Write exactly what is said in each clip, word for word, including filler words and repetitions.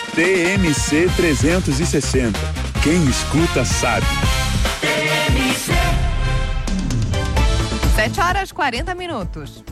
T M C trezentos e sessenta. Quem escuta sabe. sete horas e quarenta minutos.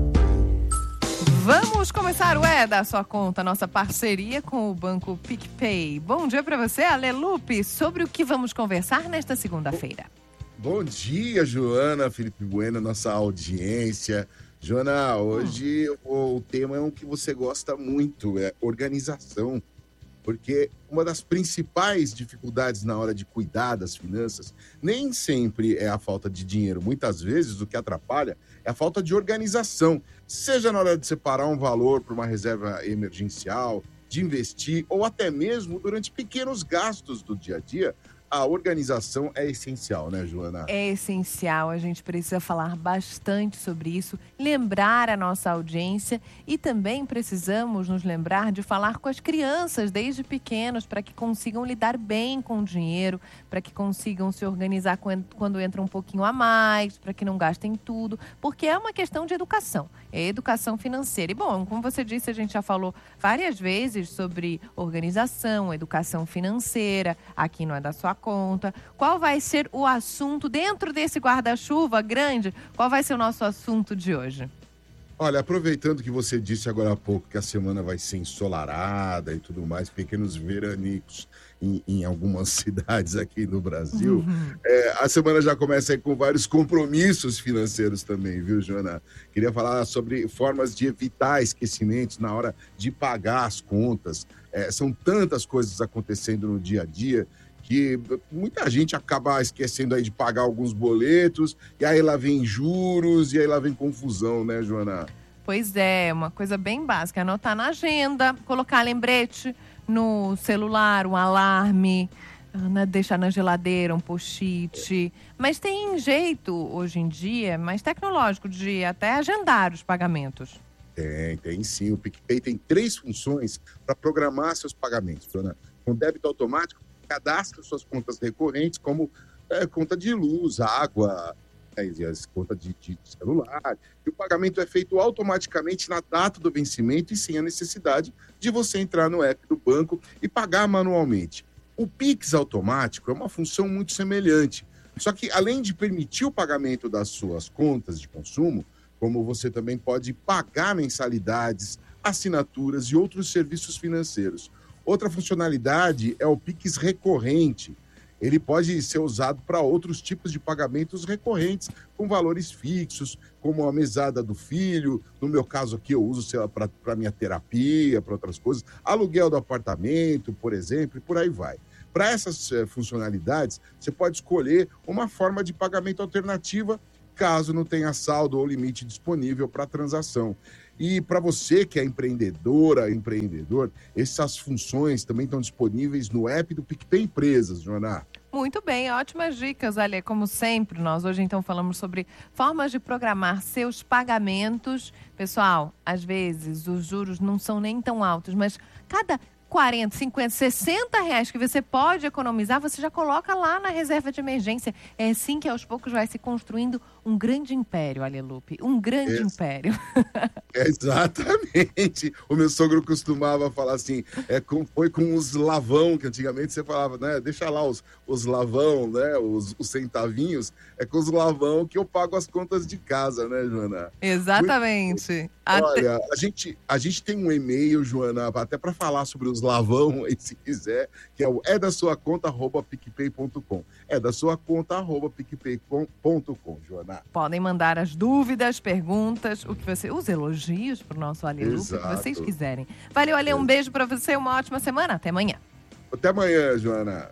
Vamos começar o É da Sua Conta, nossa parceria com o Banco PicPay. Bom dia para você, Ale Lupe. Sobre o que vamos conversar nesta segunda-feira? Bom dia, Joana, Felipe Bueno, nossa audiência. Joana, hoje hum. o, o tema é um que você gosta muito, é organização. Porque uma das principais dificuldades na hora de cuidar das finanças nem sempre é a falta de dinheiro. Muitas vezes o que atrapalha é a falta de organização. Seja na hora de separar um valor para uma reserva emergencial, de investir ou até mesmo durante pequenos gastos do dia a dia. A organização é essencial, né, Joana? É essencial, a gente precisa falar bastante sobre isso, lembrar a nossa audiência e também precisamos nos lembrar de falar com as crianças desde pequenos para que consigam lidar bem com o dinheiro, para que consigam se organizar quando entra um pouquinho a mais, para que não gastem tudo, porque é uma questão de educação, é educação financeira. E bom, como você disse, a gente já falou várias vezes sobre organização, educação financeira, aqui não é da sua conta. Qual vai ser o assunto dentro desse guarda-chuva grande? Qual vai ser o nosso assunto de hoje? Olha, aproveitando que você disse agora há pouco que a semana vai ser ensolarada e tudo mais, pequenos veranicos em, em algumas cidades aqui no Brasil, uhum. é, a semana já começa aí com vários compromissos financeiros também, viu, Joana? Queria falar sobre formas de evitar esquecimentos na hora de pagar as contas. É, são tantas coisas acontecendo no dia a dia que muita gente acaba esquecendo aí de pagar alguns boletos, e aí lá vem juros, e aí lá vem confusão, né, Joana? Pois é, uma coisa bem básica, anotar na agenda, colocar lembrete no celular, um alarme, né, deixar na geladeira um post-it. Mas tem jeito, hoje em dia, mais tecnológico, de até agendar os pagamentos. Tem, tem sim. O PicPay tem três funções para programar seus pagamentos, Joana. Com débito automático, cadastra suas contas recorrentes, como é, conta de luz, água, é, as contas de, de celular. E o pagamento é feito automaticamente na data do vencimento e sem a necessidade de você entrar no app do banco e pagar manualmente. O Pix automático é uma função muito semelhante. Só que, além de permitir o pagamento das suas contas de consumo, como você também pode pagar mensalidades, assinaturas e outros serviços financeiros. Outra funcionalidade é o Pix recorrente. Ele pode ser usado para outros tipos de pagamentos recorrentes, com valores fixos, como a mesada do filho. No meu caso aqui, eu uso para minha terapia, para outras coisas. Aluguel do apartamento, por exemplo, e por aí vai. Para essas eh, funcionalidades, você pode escolher uma forma de pagamento alternativa, caso não tenha saldo ou limite disponível para a transação. E para você que é empreendedora, empreendedor, essas funções também estão disponíveis no app do PicPay Empresas, Joana. Muito bem, ótimas dicas, Ale. Como sempre, nós hoje então falamos sobre formas de programar seus pagamentos. Pessoal, às vezes os juros não são nem tão altos, mas cada quarenta, cinquenta, sessenta reais que você pode economizar, você já coloca lá na reserva de emergência. É assim que aos poucos vai se construindo um grande império, Ale Lupe. Um grande é, império. É, exatamente. O meu sogro costumava falar assim, é, com, foi com os lavão, que antigamente você falava, né? Deixa lá os, os lavão, né? Os, os centavinhos. É com os lavão que eu pago as contas de casa, né, Joana? Exatamente. Muito... Olha, a gente, a gente tem um e-mail, Joana, até para falar sobre os lavão, aí, se quiser, que é o é da sua conta arroba picpay ponto com. É da sua conta arroba picpay ponto com, Joana. Podem mandar as dúvidas, perguntas, o que você, os elogios para o nosso Ale Lupe, o que vocês quiserem. Valeu, Ale, um beijo para você, uma ótima semana. Até amanhã. Até amanhã, Joana.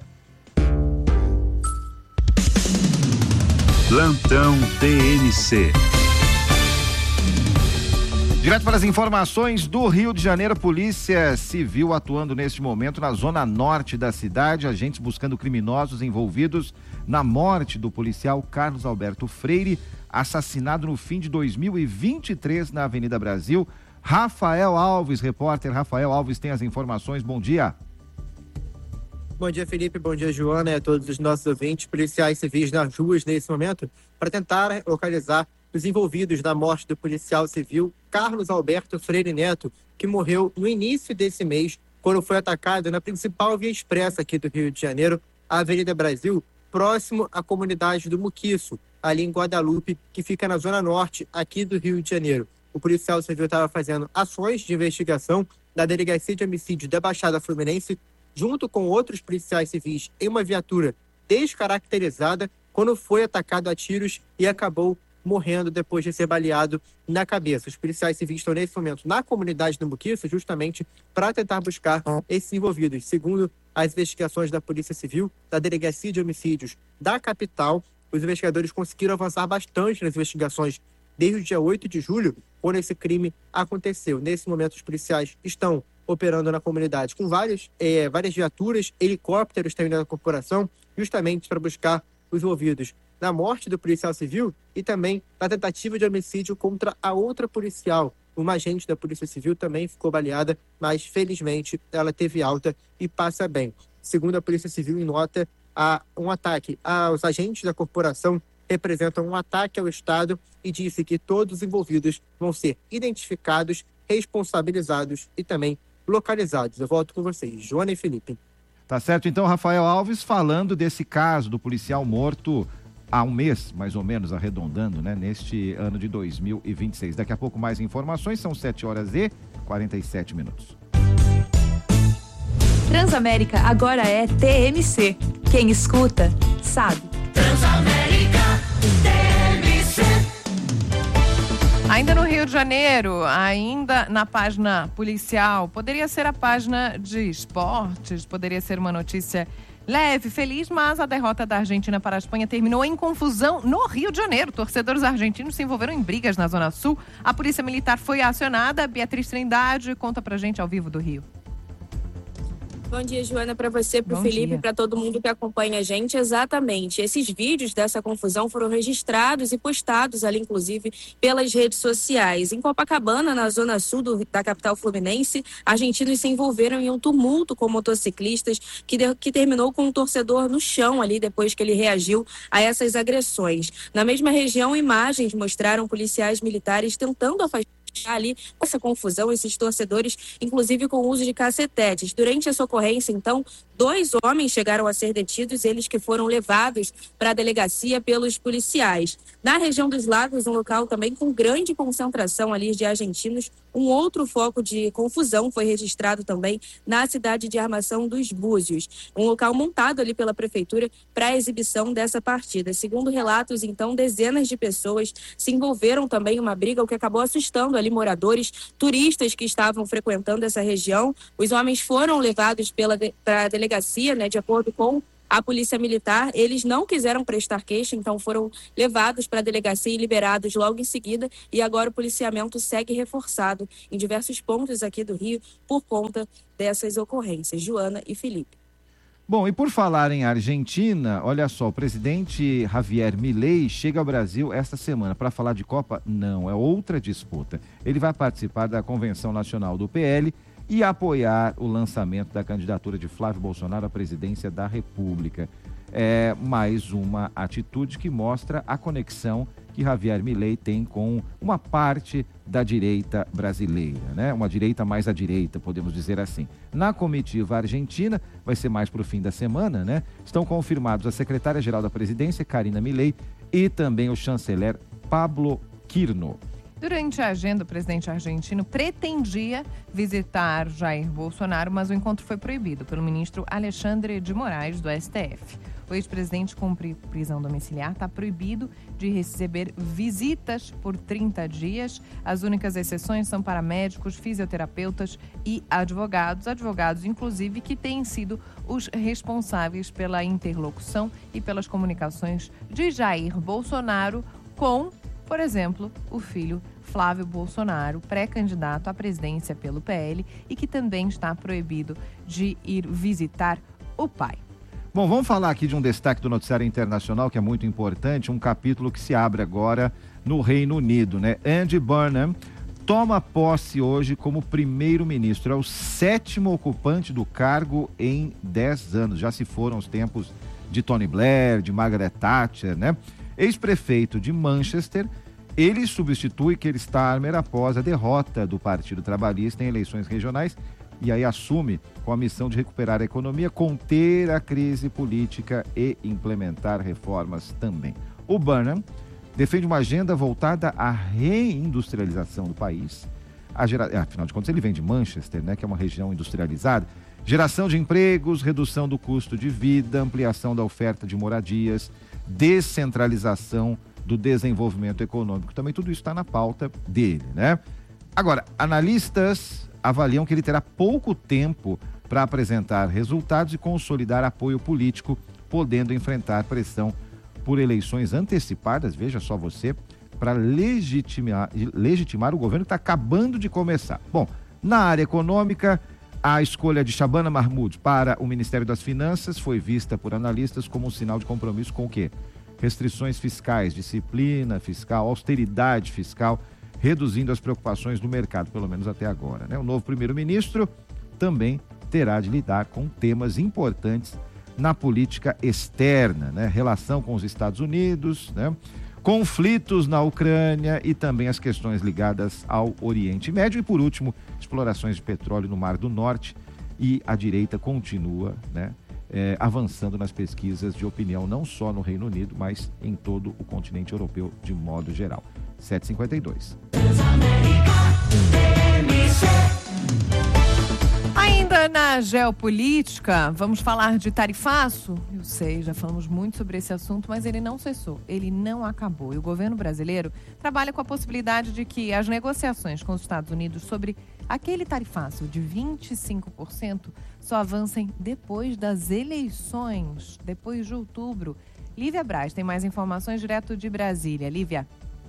Plantão T N C. Direto para as informações do Rio de Janeiro, Polícia Civil atuando neste momento na zona norte da cidade, agentes buscando criminosos envolvidos na morte do policial Carlos Alberto Freire, assassinado no fim de dois mil e vinte e três na Avenida Brasil. Rafael Alves, repórter Rafael Alves, tem as informações. Bom dia. Bom dia, Felipe. Bom dia, Joana, e a todos os nossos ouvintes. Policiais civis nas ruas nesse momento para tentar localizar os envolvidos na morte do policial civil Carlos Alberto Freire Neto, que morreu no início desse mês quando foi atacado na principal via expressa aqui do Rio de Janeiro, a Avenida Brasil, próximo à comunidade do Muquiço, ali em Guadalupe, que fica na zona norte aqui do Rio de Janeiro. O policial civil estava fazendo ações de investigação da Delegacia de Homicídio da Baixada Fluminense, junto com outros policiais civis em uma viatura descaracterizada, quando foi atacado a tiros e acabou morrendo depois de ser baleado na cabeça. Os policiais civis estão nesse momento na comunidade do Muquiço, justamente para tentar buscar esses envolvidos. Segundo as investigações da Polícia Civil, da Delegacia de Homicídios da capital, os investigadores conseguiram avançar bastante nas investigações desde o dia oito de julho, quando esse crime aconteceu. Nesse momento, os policiais estão operando na comunidade com várias, é, várias viaturas, helicópteros também da corporação, justamente para buscar os envolvidos na morte do policial civil e também na tentativa de homicídio contra a outra policial. Uma agente da Polícia Civil também ficou baleada, mas felizmente ela teve alta e passa bem. Segundo a Polícia Civil, em nota, há um ataque aos agentes da corporação representam um ataque ao Estado e disse que todos os envolvidos vão ser identificados, responsabilizados e também localizados. Eu volto com vocês, Joana e Felipe. Tá certo, então, Rafael Alves, falando desse caso do policial morto há um mês, mais ou menos, arredondando, né, neste ano de dois mil e vinte e seis. Daqui a pouco mais informações, são sete horas e quarenta e sete minutos. Transamérica agora é T M C. Quem escuta, sabe. Transamérica T M C. Ainda no Rio de Janeiro, ainda na página policial, poderia ser a página de esportes, poderia ser uma notícia leve, feliz, mas a derrota da Argentina para a Espanha terminou em confusão no Rio de Janeiro. Torcedores argentinos se envolveram em brigas na Zona Sul. A Polícia Militar foi acionada. Beatriz Trindade conta pra gente ao vivo do Rio. Bom dia, Joana, para você, para o Felipe, para todo mundo que acompanha a gente. Exatamente. Esses vídeos dessa confusão foram registrados e postados ali, inclusive, pelas redes sociais. Em Copacabana, na zona sul do, da capital fluminense, argentinos se envolveram em um tumulto com motociclistas que, de, que terminou com um torcedor no chão ali depois que ele reagiu a essas agressões. Na mesma região, imagens mostraram policiais militares tentando afastar ali essa confusão, esses torcedores, inclusive com o uso de cacetetes. Durante essa ocorrência, então, dois homens chegaram a ser detidos, eles que foram levados para a delegacia pelos policiais. Na região dos Lagos, um local também com grande concentração ali de argentinos, um outro foco de confusão foi registrado também na cidade de Armação dos Búzios, um local montado ali pela prefeitura para a exibição dessa partida. Segundo relatos, então, dezenas de pessoas se envolveram também em uma briga, o que acabou assustando ali moradores, turistas que estavam frequentando essa região. Os homens foram levados pela de, para a delegacia, né, de acordo com a Polícia Militar. Eles não quiseram prestar queixa, então foram levados para a delegacia e liberados logo em seguida. E agora o policiamento segue reforçado em diversos pontos aqui do Rio por conta dessas ocorrências. Joana e Felipe. Bom, e por falar em Argentina, olha só, o presidente Javier Milei chega ao Brasil esta semana para falar de Copa? Não, é outra disputa. Ele vai participar da Convenção Nacional do P L e apoiar o lançamento da candidatura de Flávio Bolsonaro à presidência da República. É mais uma atitude que mostra a conexão que Javier Milei tem com uma parte da direita brasileira, né? Uma direita mais à direita, podemos dizer assim. Na comitiva argentina, vai ser mais para o fim da semana, né? Estão confirmados a secretária-geral da presidência, Karina Milei, e também o chanceler Pablo Quirno. Durante a agenda, o presidente argentino pretendia visitar Jair Bolsonaro, mas o encontro foi proibido pelo ministro Alexandre de Moraes, do S T F. O ex-presidente cumpre prisão domiciliar, está proibido de receber visitas por trinta dias. As únicas exceções são para médicos, fisioterapeutas e advogados. Advogados, inclusive, que têm sido os responsáveis pela interlocução e pelas comunicações de Jair Bolsonaro com, por exemplo, o filho Flávio Bolsonaro, pré-candidato à presidência pelo P L e que também está proibido de ir visitar o pai. Bom, vamos falar aqui de um destaque do noticiário internacional que é muito importante, um capítulo que se abre agora no Reino Unido, né? Andy Burnham toma posse hoje como primeiro-ministro, é o sétimo ocupante do cargo em dez anos. Já se foram os tempos de Tony Blair, de Margaret Thatcher, né? Ex-prefeito de Manchester, ele substitui Keir Starmer após a derrota do Partido Trabalhista em eleições regionais e aí assume com a missão de recuperar a economia, conter a crise política e implementar reformas também. O Burnham defende uma agenda voltada à reindustrialização do país. A gera... Afinal de contas, ele vem de Manchester, né, que é uma região industrializada. Geração de empregos, redução do custo de vida, ampliação da oferta de moradias, descentralização do desenvolvimento econômico. Também tudo isso está na pauta dele, né? Agora, analistas avaliam que ele terá pouco tempo para apresentar resultados e consolidar apoio político, podendo enfrentar pressão por eleições antecipadas, veja só você, para legitimar, legitimar o governo que está acabando de começar. Bom, na área econômica, a escolha de Shabana Mahmoud para o Ministério das Finanças foi vista por analistas como um sinal de compromisso com o quê? Restrições fiscais, disciplina fiscal, austeridade fiscal, reduzindo as preocupações do mercado, pelo menos até agora, né? O novo primeiro-ministro também terá de lidar com temas importantes na política externa, né? Relação com os Estados Unidos, né? Conflitos na Ucrânia e também as questões ligadas ao Oriente Médio e, por último, explorações de petróleo no Mar do Norte. E a direita continua, né, é, avançando nas pesquisas de opinião, não só no Reino Unido, mas em todo o continente europeu de modo geral. sete e cinquenta e dois. Ainda na geopolítica, vamos falar de tarifaço? Eu sei, já falamos muito sobre esse assunto, mas ele não cessou, ele não acabou. E o governo brasileiro trabalha com a possibilidade de que as negociações com os Estados Unidos sobre aquele tarifaço de vinte e cinco por cento só avancem depois das eleições, depois de outubro. Lívia Braz tem mais informações direto de Brasília. Lívia.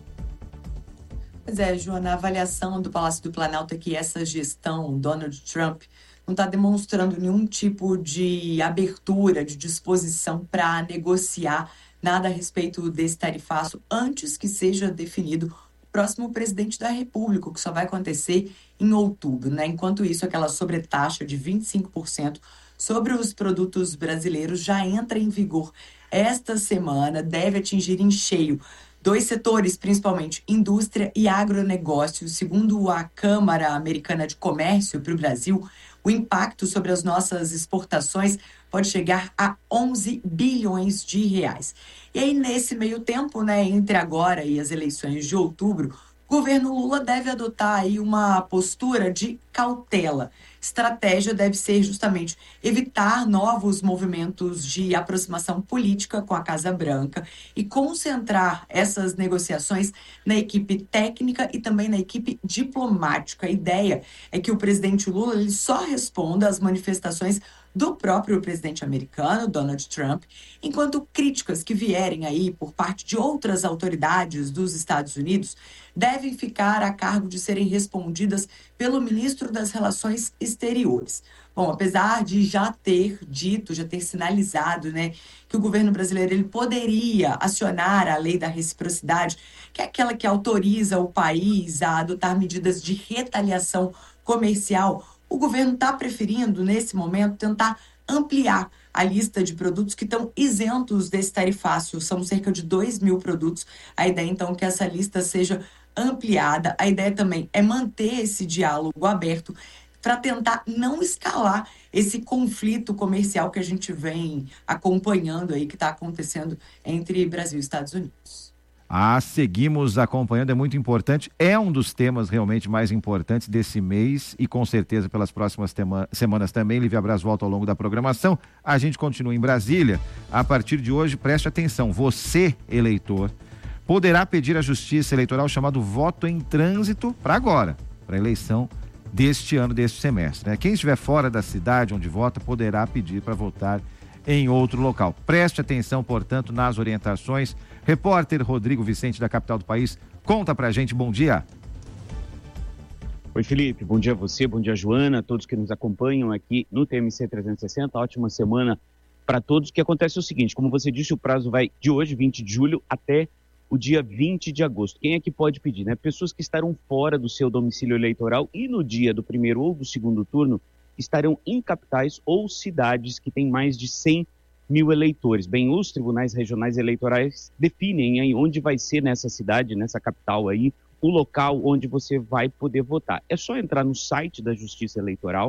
Pois é, Joana, a avaliação do Palácio do Planalto é que essa gestão, Donald Trump, não está demonstrando nenhum tipo de abertura, de disposição para negociar nada a respeito desse tarifaço antes que seja definido o próximo presidente da República, o que só vai acontecer em outubro, né? Enquanto isso, aquela sobretaxa de vinte e cinco por cento sobre os produtos brasileiros já entra em vigor esta semana, deve atingir em cheio dois setores, principalmente indústria e agronegócio. Segundo a Câmara Americana de Comércio para o Brasil, o impacto sobre as nossas exportações pode chegar a onze bilhões de reais. E aí, nesse meio tempo, né, entre agora e as eleições de outubro, o governo Lula deve adotar aí uma postura de cautela. Estratégia deve ser justamente evitar novos movimentos de aproximação política com a Casa Branca e concentrar essas negociações na equipe técnica e também na equipe diplomática. A ideia é que o presidente Lula ele só responda às manifestações do próprio presidente americano, Donald Trump, enquanto críticas que vierem aí por parte de outras autoridades dos Estados Unidos devem ficar a cargo de serem respondidas pelo ministro das Relações Exteriores. Bom, apesar de já ter dito, já ter sinalizado, né, que o governo brasileiro ele poderia acionar a lei da reciprocidade, que é aquela que autoriza o país a adotar medidas de retaliação comercial, o governo está preferindo, nesse momento, tentar ampliar a lista de produtos que estão isentos desse tarifaço. São cerca de dois mil produtos. A ideia, então, é que essa lista seja ampliada. A ideia também é manter esse diálogo aberto para tentar não escalar esse conflito comercial que a gente vem acompanhando aí, que está acontecendo entre Brasil e Estados Unidos. Ah, seguimos acompanhando, é muito importante, é um dos temas realmente mais importantes desse mês e com certeza pelas próximas tema, semanas também. Lívia Braz volta ao longo da programação. A gente continua em Brasília. A partir de hoje, preste atenção, você, eleitor, poderá pedir à Justiça Eleitoral chamado voto em trânsito para agora, para a eleição deste ano, deste semestre, né? Quem estiver fora da cidade onde vota poderá pedir para votar em outro local. Preste atenção, portanto, nas orientações. Repórter Rodrigo Vicente, da capital do país, conta pra gente. Bom dia. Oi, Felipe. Bom dia a você, bom dia, Joana, todos que nos acompanham aqui no T M C trezentos e sessenta. Ótima semana para todos. O que acontece é o seguinte, como você disse, o prazo vai de hoje, vinte de julho, até o dia vinte de agosto. Quem é que pode pedir, né? Pessoas que estarão fora do seu domicílio eleitoral e no dia do primeiro ou do segundo turno estarão em capitais ou cidades que têm mais de cem mil eleitores. Bem, os tribunais regionais eleitorais definem aí onde vai ser nessa cidade, nessa capital aí, o local onde você vai poder votar. É só entrar no site da Justiça Eleitoral,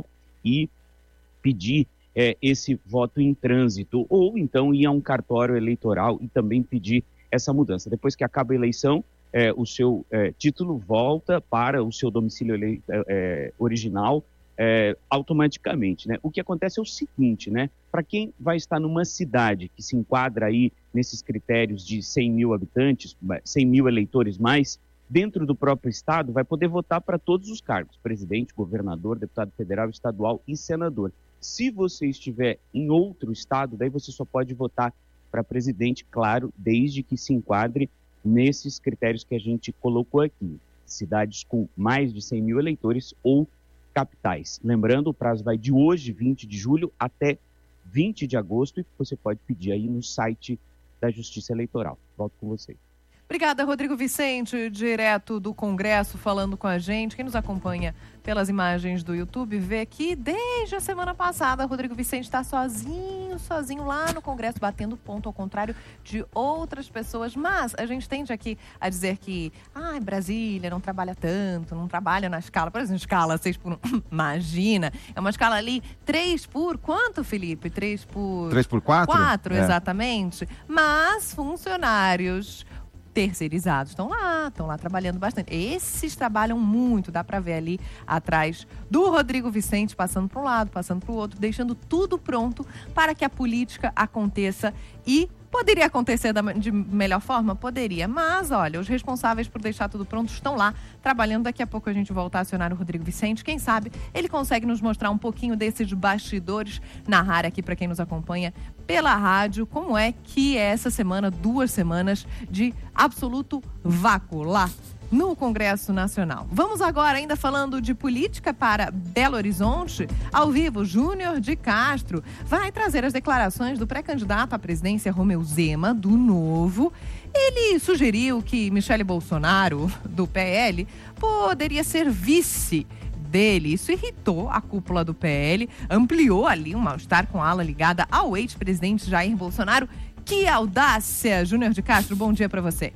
e pedir é, esse voto em trânsito, ou então ir a um cartório eleitoral e também pedir essa mudança. Depois que acaba a eleição, é, o seu é, título volta para o seu domicílio ele, é, original é, automaticamente, né? O que acontece é o seguinte, né? Para quem vai estar numa cidade que se enquadra aí nesses critérios de cem mil habitantes, cem mil eleitores mais, dentro do próprio estado, vai poder votar para todos os cargos, presidente, governador, deputado federal, estadual e senador. Se você estiver em outro estado, daí você só pode votar para presidente, claro, desde que se enquadre nesses critérios que a gente colocou aqui. Cidades com mais de cem mil eleitores ou capitais. Lembrando, o prazo vai de hoje, vinte de julho, até vinte de agosto, e você pode pedir aí no site da Justiça Eleitoral. Volto com você. Obrigada, Rodrigo Vicente, direto do Congresso, falando com a gente. Quem nos acompanha pelas imagens do YouTube vê que desde a semana passada, Rodrigo Vicente está sozinho, sozinho lá no Congresso, batendo ponto, ao contrário de outras pessoas. Mas a gente tende aqui a dizer que ah, Brasília não trabalha tanto, não trabalha na escala, por exemplo, escala seis por um. Imagina, é uma escala ali três por quanto, Felipe? três por... três por quatro? quatro, é. Exatamente. Mas funcionários terceirizados estão lá, estão lá trabalhando bastante. Esses trabalham muito, dá para ver ali atrás do Rodrigo Vicente, passando para um lado, passando para o outro, deixando tudo pronto para que a política aconteça. E poderia acontecer de melhor forma? Poderia. Mas, olha, os responsáveis por deixar tudo pronto estão lá, trabalhando. Daqui a pouco a gente volta a acionar o Rodrigo Vicente. Quem sabe ele consegue nos mostrar um pouquinho desses bastidores, narrar aqui para quem nos acompanha pela rádio, como é que é essa semana, duas semanas de absoluto vácuo lá no Congresso Nacional. Vamos agora, ainda falando de política, para Belo Horizonte. Ao vivo, Júnior de Castro vai trazer as declarações do pré-candidato à presidência Romeu Zema, do Novo. Ele sugeriu que Michele Bolsonaro, do P L, poderia ser vice dele. Isso irritou a cúpula do P L, ampliou ali um mal-estar com a ala ligada ao ex-presidente Jair Bolsonaro. Que audácia! Júnior de Castro, bom dia para você.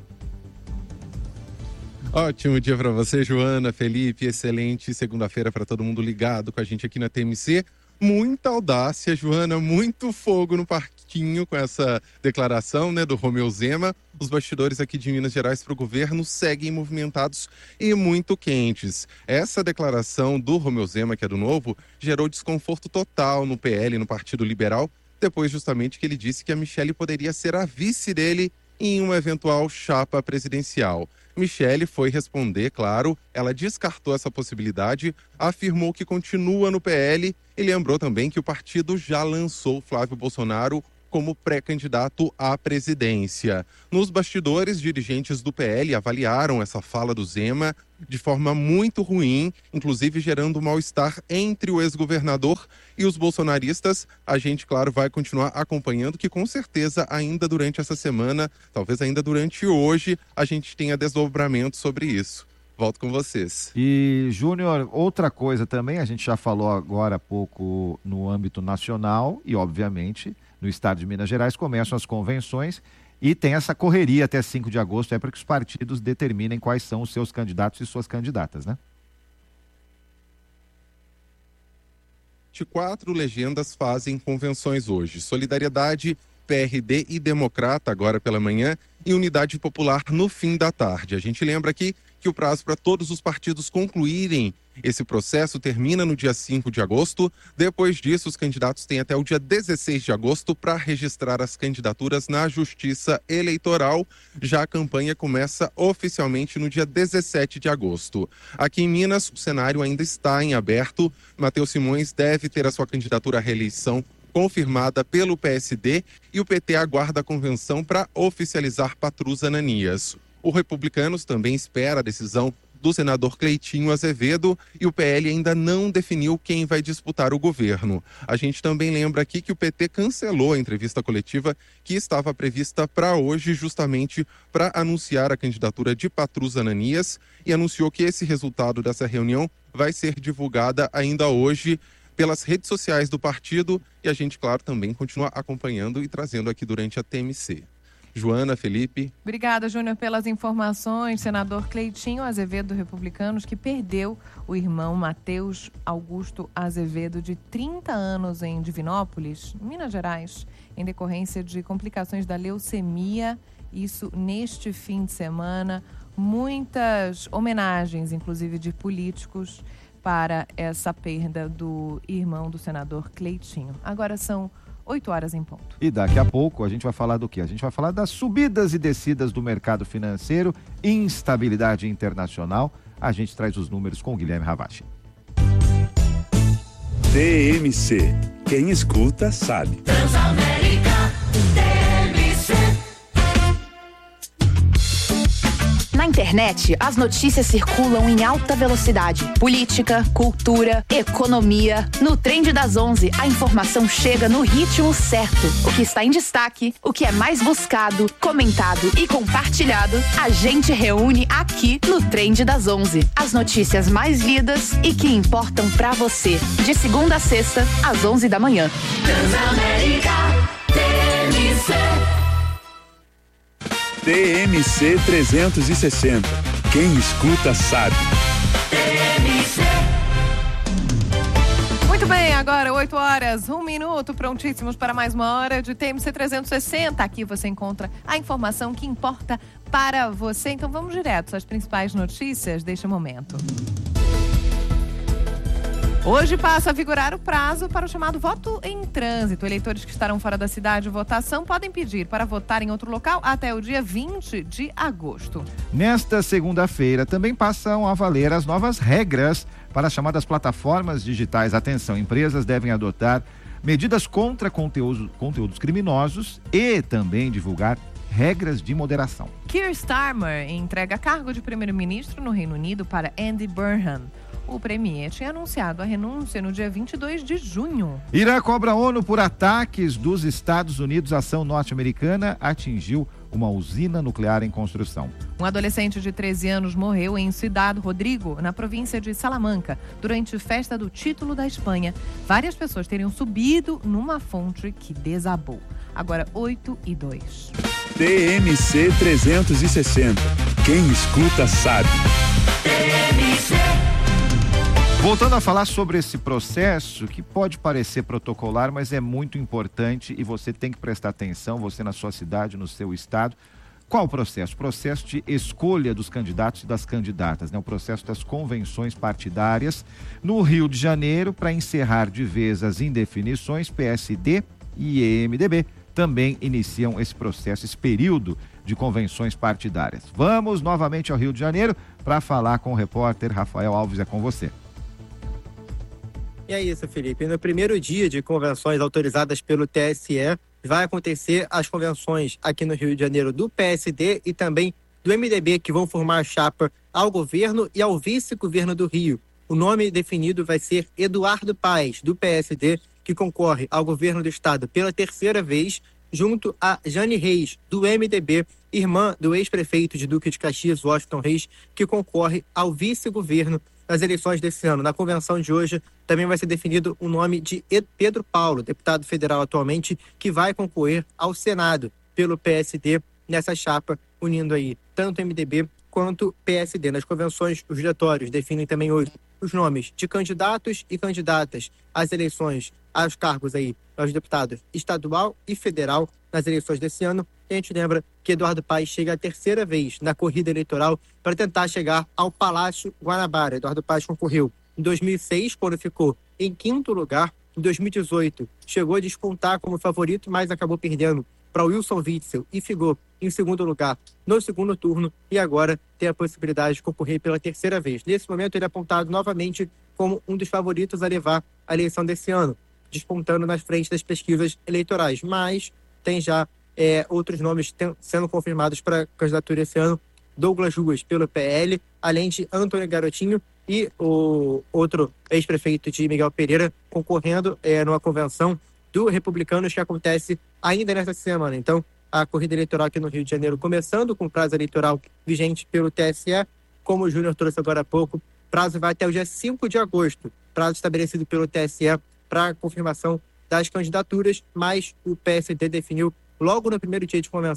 Ótimo dia para você, Joana, Felipe, excelente segunda-feira para todo mundo ligado com a gente aqui na T M C. Muita audácia, Joana, muito fogo no parquinho com essa declaração, né, do Romeu Zema. Os bastidores aqui de Minas Gerais para o governo seguem movimentados e muito quentes. Essa declaração do Romeu Zema, que é do Novo, gerou desconforto total no P L, no Partido Liberal, depois justamente que ele disse que a Michele poderia ser a vice dele em uma eventual chapa presidencial. Michele foi responder, claro, ela descartou essa possibilidade, afirmou que continua no P L e lembrou também que o partido já lançou Flávio Bolsonaro como pré-candidato à presidência. Nos bastidores, dirigentes do P L avaliaram essa fala do Zema de forma muito ruim, inclusive gerando mal-estar entre o ex-governador e os bolsonaristas. A gente, claro, vai continuar acompanhando, que com certeza ainda durante essa semana, talvez ainda durante hoje, a gente tenha desdobramento sobre isso. Volto com vocês. E, Júnior, outra coisa também, a gente já falou agora há pouco no âmbito nacional e, obviamente, no estado de Minas Gerais começam as convenções e tem essa correria até cinco de agosto, é para que os partidos determinem quais são os seus candidatos e suas candidatas, né? Quatro legendas fazem convenções hoje. Solidariedade, P R D e Democrata agora pela manhã e Unidade Popular no fim da tarde. A gente lembra aqui que o prazo para todos os partidos concluírem esse processo termina no dia cinco de agosto. Depois disso, os candidatos têm até o dia dezesseis de agosto para registrar as candidaturas na Justiça Eleitoral. Já a campanha começa oficialmente no dia dezessete de agosto. Aqui em Minas, o cenário ainda está em aberto. Matheus Simões deve ter a sua candidatura à reeleição confirmada pelo P S D e o P T aguarda a convenção para oficializar Patrus Ananias. O Republicanos também espera a decisão do senador Cleitinho Azevedo e o P L ainda não definiu quem vai disputar o governo. A gente também lembra aqui que o P T cancelou a entrevista coletiva que estava prevista para hoje, justamente para anunciar a candidatura de Patrus Ananias, e anunciou que esse resultado dessa reunião vai ser divulgada ainda hoje pelas redes sociais do partido, e a gente, claro, também continua acompanhando e trazendo aqui durante a T M C. Joana, Felipe. Obrigada, Júnior, pelas informações. Senador Cleitinho Azevedo, Republicanos, que perdeu o irmão Matheus Augusto Azevedo, de trinta anos, em Divinópolis, Minas Gerais, em decorrência de complicações da leucemia. Isso neste fim de semana. Muitas homenagens, inclusive de políticos, para essa perda do irmão do senador Cleitinho. Agora são oito horas em ponto. E daqui a pouco a gente vai falar do quê? A gente vai falar das subidas e descidas do mercado financeiro, instabilidade internacional. A gente traz os números com o Guilherme Ravache. T M C. Quem escuta sabe. Transamérica T M C. Na internet, as notícias circulam em alta velocidade. Política, cultura, economia. No Trend das onze, a informação chega no ritmo certo. O que está em destaque, o que é mais buscado, comentado e compartilhado, a gente reúne aqui no Trend das onze. As notícias mais lidas e que importam pra você. De segunda a sexta, às onze da manhã. Transamérica T M C. T M C trezentos e sessenta. Quem escuta sabe. T M C. Muito bem, agora oito horas, um minuto, prontíssimos para mais uma hora de T M C trezentos e sessenta. Aqui você encontra a informação que importa para você. Então vamos direto às principais notícias deste momento. Hoje passa a vigorar o prazo para o chamado voto em trânsito. Eleitores que estarão fora da cidade de votação podem pedir para votar em outro local até o dia vinte de agosto. Nesta segunda-feira também passam a valer as novas regras para as chamadas plataformas digitais. Atenção, empresas devem adotar medidas contra conteúdos, conteúdos criminosos e também divulgar regras de moderação. Keir Starmer entrega cargo de primeiro-ministro no Reino Unido para Andy Burnham. O premier tinha anunciado a renúncia no dia vinte e dois de junho. Irã cobra a ONU por ataques dos Estados Unidos. A ação norte-americana atingiu uma usina nuclear em construção. Um adolescente de treze anos morreu em Ciudad Rodrigo, na província de Salamanca, durante festa do título da Espanha. Várias pessoas teriam subido numa fonte que desabou. Agora oito e dois. T M C trezentos e sessenta. Quem escuta sabe. T M C. Voltando a falar sobre esse processo, que pode parecer protocolar, mas é muito importante e você tem que prestar atenção, você na sua cidade, no seu estado. Qual o processo? O processo de escolha dos candidatos e das candidatas, né? O processo das convenções partidárias. No Rio de Janeiro, para encerrar de vez as indefinições, P S D e M D B também iniciam esse processo, esse período de convenções partidárias. Vamos novamente ao Rio de Janeiro para falar com o repórter Rafael Alves. É com você. E é isso, Felipe. No primeiro dia de convenções autorizadas pelo T S E, vai acontecer as convenções aqui no Rio de Janeiro do P S D e também do M D B, que vão formar a chapa ao governo e ao vice-governo do Rio. O nome definido vai ser Eduardo Paes, do P S D, que concorre ao governo do estado pela terceira vez, junto a Jane Reis, do M D B, irmã do ex-prefeito de Duque de Caxias, Washington Reis, que concorre ao vice-governo nas eleições desse ano. Na convenção de hoje também vai ser definido o nome de Pedro Paulo, deputado federal atualmente, que vai concorrer ao Senado pelo P S D nessa chapa, unindo aí tanto M D B quanto P S D. Nas convenções, os diretórios definem também hoje os nomes de candidatos e candidatas às eleições, aos cargos aí, aos deputados estadual e federal nas eleições desse ano. E a gente lembra que Eduardo Paes chega a terceira vez na corrida eleitoral para tentar chegar ao Palácio Guanabara. Eduardo Paes concorreu em dois mil e seis, quando ficou em quinto lugar. Em dois mil e dezoito, chegou a despontar como favorito, mas acabou perdendo para Wilson Witzel e ficou em segundo lugar no segundo turno, e agora tem a possibilidade de concorrer pela terceira vez. Nesse momento, ele é apontado novamente como um dos favoritos a levar a eleição desse ano, despontando nas frentes das pesquisas eleitorais, mas tem já é, outros nomes tem, sendo confirmados para a candidatura esse ano. Douglas Ruas pelo P L, além de Antônio Garotinho e o outro ex-prefeito de Miguel Pereira concorrendo é, numa convenção do Republicanos que acontece ainda nesta semana. Então, a corrida eleitoral aqui no Rio de Janeiro começando com prazo eleitoral vigente pelo T S E, como o Júnior trouxe agora há pouco, prazo vai até o dia cinco de agosto, prazo estabelecido pelo T S E para confirmação das candidaturas, mas o P S D definiu logo no primeiro dia de convenção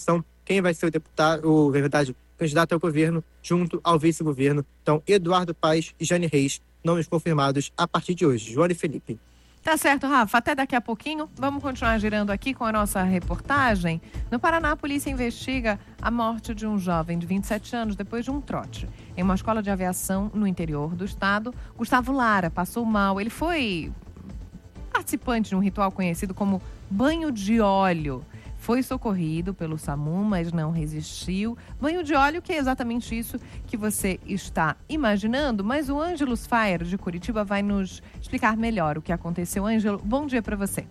quem vai ser o deputado, o verdade, candidato ao governo junto ao vice-governo. Então, Eduardo Paes e Jane Reis, nomes confirmados a partir de hoje. Joana e Felipe. Tá certo, Rafa. Até daqui a pouquinho. Vamos continuar girando aqui com a nossa reportagem. No Paraná, a polícia investiga a morte de um jovem de vinte e sete anos depois de um trote. Em uma escola de aviação no interior do estado, Gustavo Lara passou mal. Ele foi participante de um ritual conhecido como banho de óleo. Foi socorrido pelo SAMU, mas não resistiu. Banho de óleo, que é exatamente isso que você está imaginando. Mas o Ângelo Sfayer, de Curitiba, vai nos explicar melhor o que aconteceu. Ângelo, bom dia para você.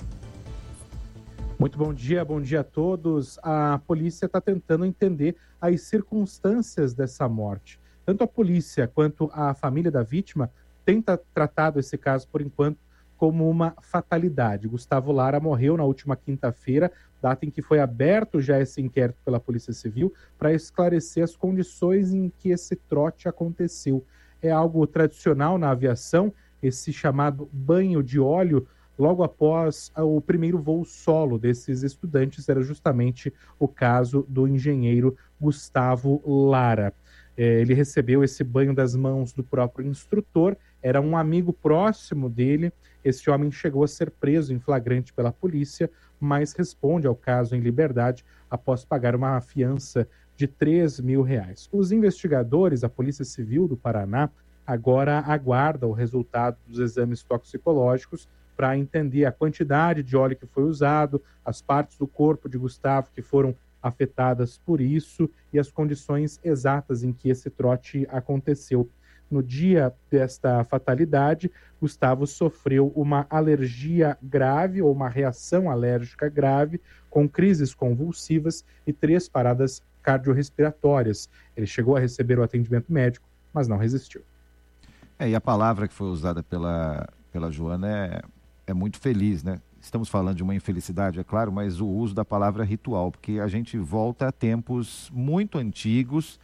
Muito bom dia, bom dia a todos. A polícia está tentando entender as circunstâncias dessa morte. Tanto a polícia quanto a família da vítima têm tratado esse caso, por enquanto, como uma fatalidade. Gustavo Lara morreu na última quinta-feira, data em que foi aberto já esse inquérito pela Polícia Civil para esclarecer as condições em que esse trote aconteceu. É algo tradicional na aviação, esse chamado banho de óleo, logo após o primeiro voo solo desses estudantes, era justamente o caso do engenheiro Gustavo Lara. É, ele recebeu esse banho das mãos do próprio instrutor, era um amigo próximo dele. Esse homem chegou a ser preso em flagrante pela polícia, mas responde ao caso em liberdade após pagar uma fiança de três mil reais. Os investigadores, a Polícia Civil do Paraná, agora aguardam o resultado dos exames toxicológicos para entender a quantidade de óleo que foi usado, as partes do corpo de Gustavo que foram afetadas por isso e as condições exatas em que esse trote aconteceu. No dia desta fatalidade, Gustavo sofreu uma alergia grave ou uma reação alérgica grave, com crises convulsivas e três paradas cardiorrespiratórias. Ele chegou a receber o atendimento médico, mas não resistiu. É, e a palavra que foi usada pela, pela Joana é, é muito feliz, né? Estamos falando de uma infelicidade, é claro, mas o uso da palavra ritual, porque a gente volta a tempos muito antigos,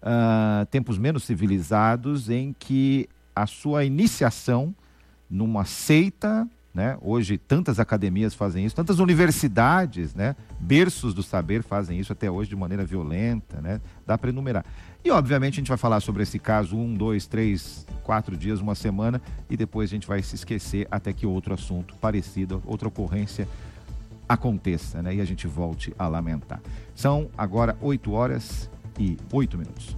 Uh, tempos menos civilizados, em que a sua iniciação numa seita, né? Hoje tantas academias fazem isso, tantas universidades, né? Berços do saber fazem isso até hoje de maneira violenta, né? Dá para enumerar. E obviamente a gente vai falar sobre esse caso um, dois, três, quatro dias, uma semana, e depois a gente vai se esquecer até que outro assunto parecido, outra ocorrência aconteça, né? E a gente volte a lamentar. São agora oito horas e oito minutos.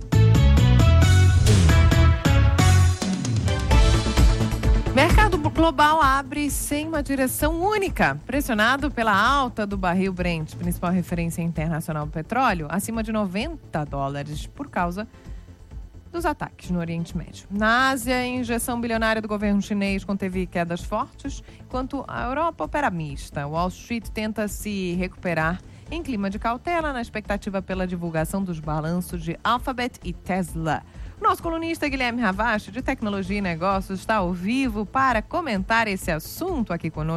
Mercado global abre sem uma direção única, pressionado pela alta do barril Brent, principal referência internacional do petróleo, acima de noventa dólares por causa dos ataques no Oriente Médio. Na Ásia, a injeção bilionária do governo chinês conteve quedas fortes, enquanto a Europa opera mista. Wall Street tenta se recuperar em clima de cautela, na expectativa pela divulgação dos balanços de Alphabet e Tesla. Nosso colunista Guilherme Ravache, de Tecnologia e Negócios, está ao vivo para comentar esse assunto aqui conosco.